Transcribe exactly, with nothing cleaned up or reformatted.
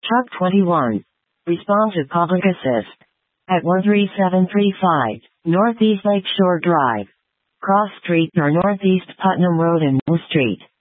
Truck twenty-one. Respond to public assist. At one three seven three five, Northeast Lakeshore Drive. Cross Street or Northeast Putnam Road and Mill Street.